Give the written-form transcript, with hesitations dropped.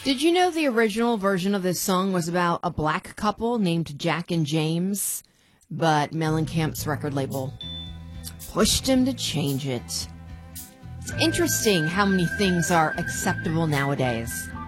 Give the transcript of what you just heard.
Did you know the original version of this song was about a black couple named Jack and James? But Mellencamp's record label pushed him to change it. It's interesting how many things are acceptable nowadays.